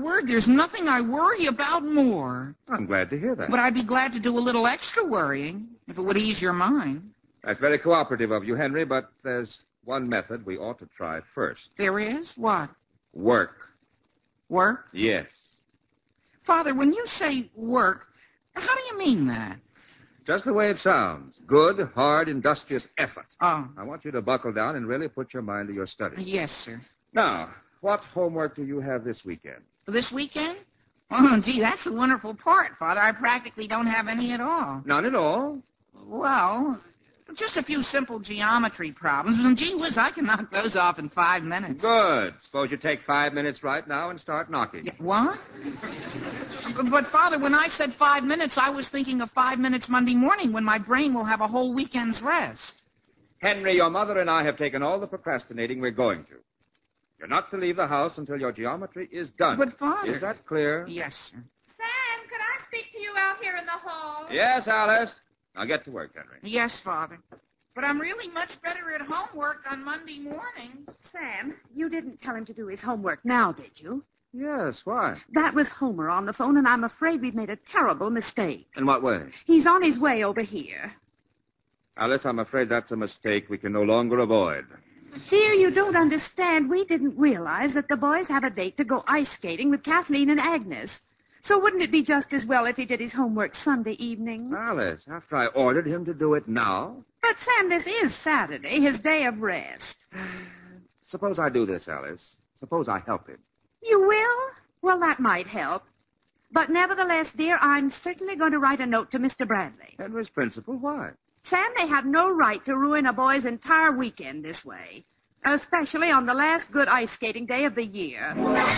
word, there's nothing I worry about more. I'm glad to hear that. But I'd be glad to do a little extra worrying, if it would ease your mind. That's very cooperative of you, Henry, but there's one method we ought to try first. There is? What? Work. Work? Yes. Father, when you say work, how do you mean that? Just the way it sounds. Good, hard, industrious effort. Oh. I want you to buckle down and really put your mind to your studies. Yes, sir. Now, what homework do you have this weekend? This weekend? Oh, gee, that's the wonderful part, Father. I practically don't have any at all. None at all? Well, just a few simple geometry problems. And gee whiz, I can knock those off in 5 minutes. Good. Suppose you take 5 minutes right now and start knocking. Yeah, what? But, Father, when I said 5 minutes, I was thinking of 5 minutes Monday morning when my brain will have a whole weekend's rest. Henry, your mother and I have taken all the procrastinating we're going to. You're not to leave the house until your geometry is done. But, Father... Is that clear? Yes, sir. Sam, could I speak to you out here in the hall? Yes, Alice. Now get to work, Henry. Yes, Father. But I'm really much better at homework on Monday morning. Sam, you didn't tell him to do his homework now, did you? Yes, why? That was Homer on the phone, and I'm afraid we've made a terrible mistake. In what way? He's on his way over here. Alice, I'm afraid that's a mistake we can no longer avoid. Dear, you don't understand. We didn't realize that the boys have a date to go ice skating with Kathleen and Agnes. So wouldn't it be just as well if he did his homework Sunday evening? Alice, after I ordered him to do it now? But, Sam, this is Saturday, his day of rest. Suppose I do this, Alice. Suppose I help him. You will? Well, that might help. But nevertheless, dear, I'm certainly going to write a note to Mr. Bradley. Henry's principal, why? Sam, they have no right to ruin a boy's entire weekend this way, especially on the last good ice skating day of the year.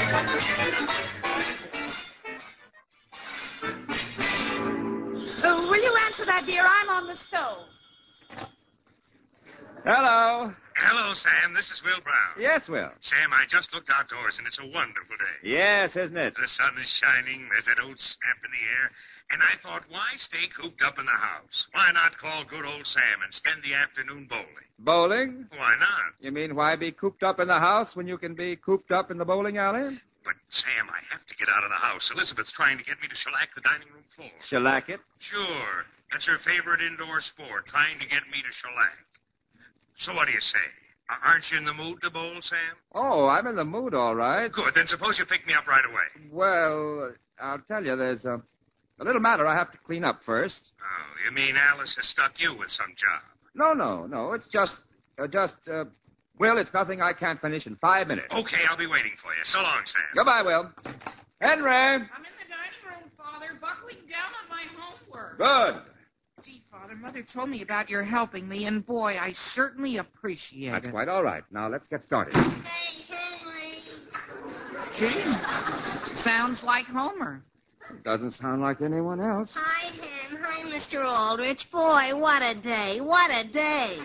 Will you answer that, dear? I'm on the stove. Hello. Hello, Sam. This is Will Brown. Yes, Will. Sam, I just looked outdoors, and it's a wonderful day. Yes, isn't it? The sun is shining. There's that old snap in the air. And I thought, why stay cooped up in the house? Why not call good old Sam and spend the afternoon bowling? Bowling? Why not? You mean why be cooped up in the house when you can be cooped up in the bowling alley? But, Sam, I have to get out of the house. Elizabeth's trying to get me to shellac the dining room floor. Shellac it? Sure. That's her favorite indoor sport, trying to get me to shellac. So what do you say? Aren't you in the mood to bowl, Sam? Oh, I'm in the mood, all right. Good. Then suppose you pick me up right away. Well, I'll tell you, there's a little matter I have to clean up first. Oh, you mean Alice has stuck you with some job? No. It's just, Will, it's nothing I can't finish in 5 minutes. Okay, I'll be waiting for you. So long, Sam. Goodbye, Will. Henry! I'm in the dining room, Father, buckling down on my homework. Good. Gee, Father, Mother told me about your helping me, and boy, I certainly appreciate That's it. quite all right. Now, let's get started. Hey, Henry. Gee, sounds like Homer. It doesn't sound like anyone else. Hi, Hen. Hi, Mr. Aldrich. Boy, what a day. What a day.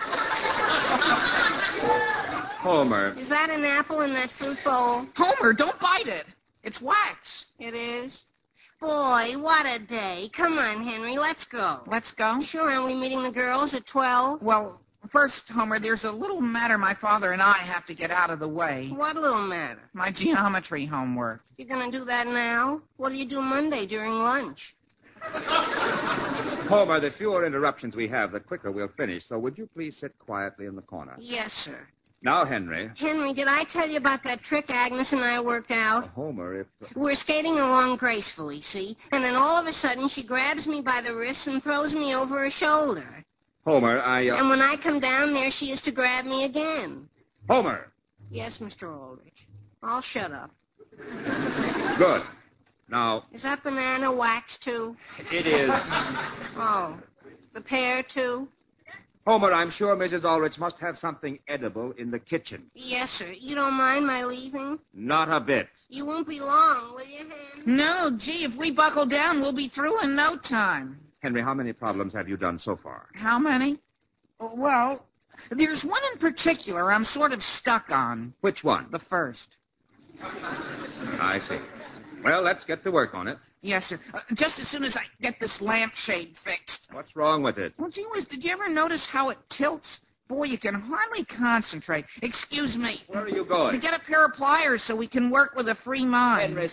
Homer. Is that an apple in that fruit bowl? Homer, don't bite it. It's wax. It is? Boy, what a day. Come on, Henry, let's go. Let's go. Sure, aren't we meeting the girls at 12? Well, first, Homer, there's a little matter my father and I have to get out of the way. What little matter? My geometry homework. You're going to do that now? What'll you do Monday during lunch? Homer, the fewer interruptions we have, the quicker we'll finish. So would you please sit quietly in the corner? Yes, sir. Now, Henry. Henry, did I tell you about that trick Agnes and I worked out? Homer, if... We're skating along gracefully, see? And then all of a sudden she grabs me by the wrist and throws me over her shoulder. Homer, And when I come down there, she is to grab me again. Homer! Yes, Mr. Aldrich. I'll shut up. Good. Now... Is that banana wax, too? It is. Oh. The pear, too? Homer, I'm sure Mrs. Ulrich must have something edible in the kitchen. Yes, sir. You don't mind my leaving? Not a bit. You won't be long, will you, Hen? No, gee, if we buckle down, we'll be through in no time. Henry, how many problems have you done so far? How many? Well, there's one in particular I'm sort of stuck on. Which one? The first. I see. Well, let's get to work on it. Yes, sir. Just as soon as I get this lampshade fixed. What's wrong with it? Well, gee whiz, did you ever notice how it tilts? Boy, you can hardly concentrate. Excuse me. Where are you going? To get a pair of pliers so we can work with a free mind. Henry,